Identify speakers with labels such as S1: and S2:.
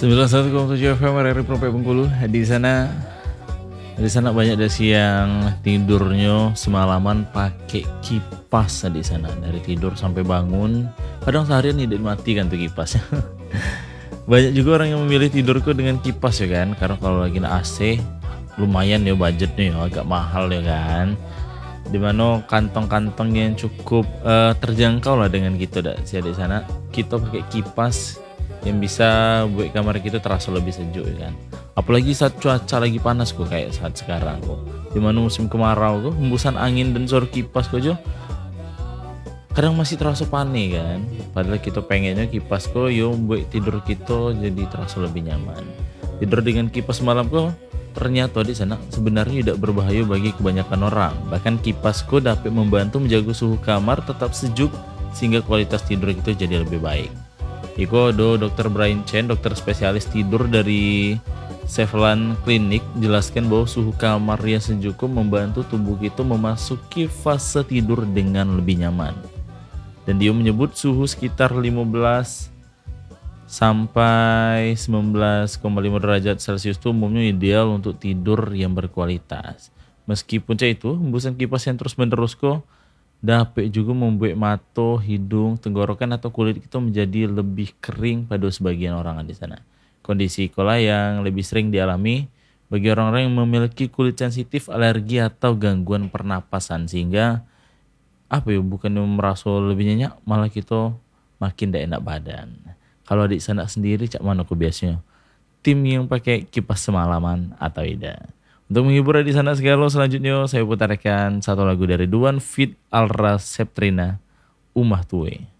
S1: 91,7 FM RRI Prope Bengkulu. Di sana banyak dasi yang tidurnya semalaman pakai kipas di sana. Dari tidur sampai bangun, kadang seharian tidak dimatikan tuh kipasnya. Banyak juga orang yang memilih tidurku dengan kipas ya kan, karena kalau lagi AC lumayan ya budgetnya ya, agak mahal ya kan. Dimana kantong-kantong yang cukup terjangkau lah dengan gitu dah sih di sana. Kita pakai kipas yang bisa buat kamar kita terasa lebih sejuk ya kan. Apalagi saat cuaca lagi panas kok kayak saat sekarang kok. Dimana musim kemarau kok, hembusan angin dan suara kipas kok jo kadang masih terasa panik kan. Padahal kita pengennya kipas kok yo buat tidur kita jadi terasa lebih nyaman. Tidur dengan kipas malam kok ternyata di sana sebenarnya tidak berbahaya bagi kebanyakan orang. Bahkan kipas kok dapat membantu menjaga suhu kamar tetap sejuk sehingga kualitas tidur kita jadi lebih baik. Iko do Dr. Brian Chen, dokter spesialis tidur dari Sevlan Clinic, jelaskan bahwa suhu kamar yang sejuk membantu tubuh kita memasuki fase tidur dengan lebih nyaman. Dan dia menyebut suhu sekitar 15 sampai 19,5 derajat Celcius itu umumnya ideal untuk tidur yang berkualitas. Meskipun itu, hembusan kipas yang terus-menerus kok dapat juga membuat mata, hidung, tenggorokan atau kulit kita menjadi lebih kering pada sebagian orang di sana. Kondisi ikolah yang lebih sering dialami bagi orang-orang yang memiliki kulit sensitif, alergi atau gangguan pernapasan, sehingga bukan merasa lebih nyenyak, malah kita makin tidak enak badan. Kalau di sana sendiri cak mana kok biasanya tim yang pakai kipas semalaman atau tidak? Untuk menghibur di sana segala selanjutnya saya putarkan satu lagu dari Duan Fit Alra Septrina, Umah Tue.